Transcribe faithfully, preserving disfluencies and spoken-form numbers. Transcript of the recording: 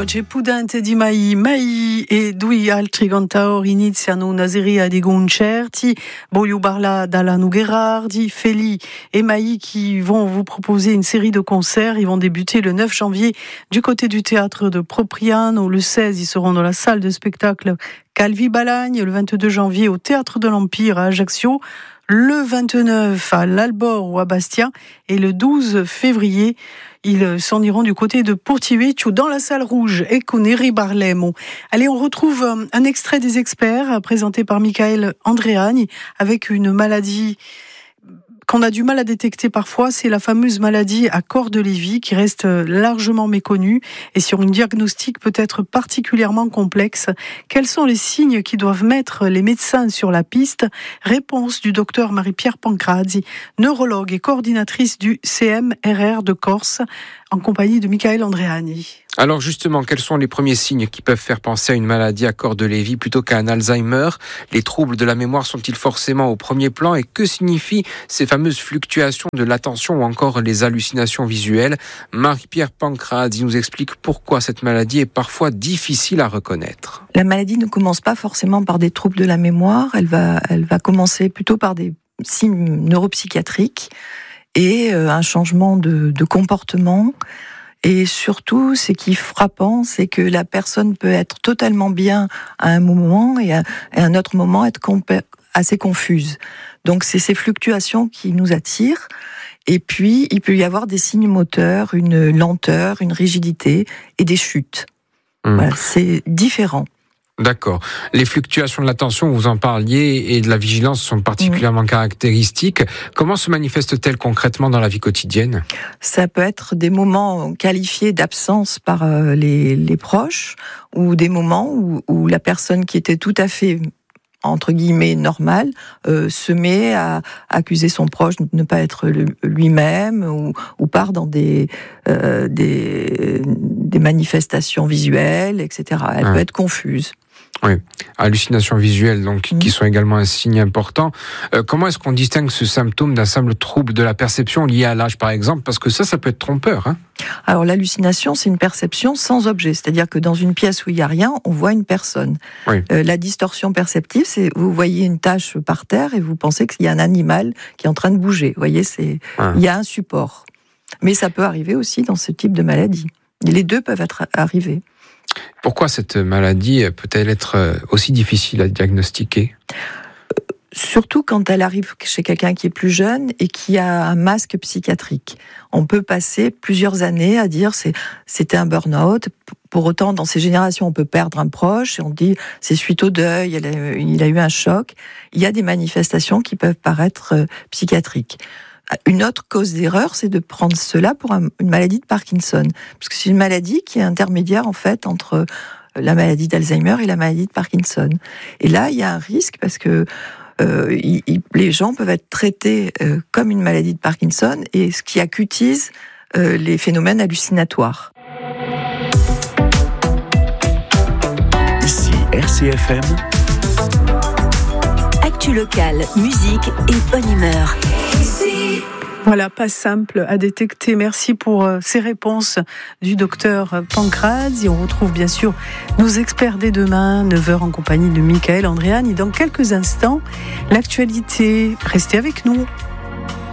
C'è pudente di mai, mai e due altri cantatori iniziano una serie di concerti. Voglio parler d'Alano Gherardi, Feli et Mai qui vont vous proposer une série de concerts. Ils vont débuter le neuf janvier du côté du théâtre de Propriano. Le seize, ils seront dans la salle de spectacle Calvi Balagne. Le vingt-deux janvier au théâtre de l'Empire à Ajaccio. Le vingt-neuf à l'Albor ou à Bastia. Et le douze février, ils s'en iront du côté de Portivecchio dans la salle rouge et con Neri Barlemo. Allez, on retrouve un extrait des experts présenté par Michael Andreani avec une maladie qu'on a du mal à détecter parfois, c'est la fameuse maladie à corps de Lévy qui reste largement méconnue et sur une diagnostic peut-être particulièrement complexe. Quels sont les signes qui doivent mettre les médecins sur la piste? Réponse du docteur Marie-Pierre Pancrazzi, neurologue et coordinatrice du C M R R de Corse, en compagnie de Michael Andreani. Alors justement, quels sont les premiers signes qui peuvent faire penser à une maladie à corps de Lévy plutôt qu'à un Alzheimer? Les troubles de la mémoire sont-ils forcément au premier plan? Et que signifient ces fameuses fluctuations de l'attention ou encore les hallucinations visuelles? Marie-Pierre Pancrazzi nous explique pourquoi cette maladie est parfois difficile à reconnaître. La maladie ne commence pas forcément par des troubles de la mémoire, elle va, elle va commencer plutôt par des signes neuropsychiatriques et un changement de, de comportement. Et surtout, ce qui est frappant, c'est que la personne peut être totalement bien à un moment et à, à un autre moment être compé- assez confuse. Donc c'est ces fluctuations qui nous attirent. Et puis, il peut y avoir des signes moteurs, une lenteur, une rigidité et des chutes. Mmh. Voilà, c'est différent. D'accord. Les fluctuations de l'attention, vous en parliez, et de la vigilance sont particulièrement mmh. caractéristiques. Comment se manifestent-elles concrètement dans la vie quotidienne? Ça peut être des moments qualifiés d'absence par les, les proches, ou des moments où, où la personne qui était tout à fait entre guillemets normale euh, se met à accuser son proche de ne pas être lui-même ou, ou part dans des, euh, des, des manifestations visuelles, et cetera. Elle ah. peut être confuse. Oui, hallucinations visuelles, donc, mmh. qui sont également un signe important. Euh, comment est-ce qu'on distingue ce symptôme d'un simple trouble de la perception lié à l'âge, par exemple? Parce que ça, ça peut être trompeur. Hein. Alors, l'hallucination, c'est une perception sans objet. C'est-à-dire que dans une pièce où il n'y a rien, on voit une personne. Oui. Euh, la distorsion perceptive, c'est vous voyez une tache par terre et vous pensez qu'il y a un animal qui est en train de bouger. Vous voyez, c'est, ah. il y a un support. Mais ça peut arriver aussi dans ce type de maladie. Les deux peuvent être arrivés. Pourquoi cette maladie peut-elle être aussi difficile à diagnostiquer ? Surtout quand elle arrive chez quelqu'un qui est plus jeune et qui a un masque psychiatrique. On peut passer plusieurs années à dire c'est, c'était un burn-out. Pour autant, dans ces générations, on peut perdre un proche et on dit c'est suite au deuil, il a, il a eu un choc. Il y a des manifestations qui peuvent paraître psychiatriques. Une autre cause d'erreur, c'est de prendre cela pour un, une maladie de Parkinson. Parce que c'est une maladie qui est intermédiaire, en fait, entre la maladie d'Alzheimer et la maladie de Parkinson. Et là, il y a un risque parce que euh, il, il, les gens peuvent être traités euh, comme une maladie de Parkinson et ce qui acutise euh, les phénomènes hallucinatoires. Ici R C F M. Actu locale, musique et bonne humeur. Voilà, pas simple à détecter. Merci pour euh, ces réponses du docteur Pancrazzi. On retrouve bien sûr nos experts dès demain, neuf heures en compagnie de Michael Andreani. Dans quelques instants, l'actualité. Restez avec nous.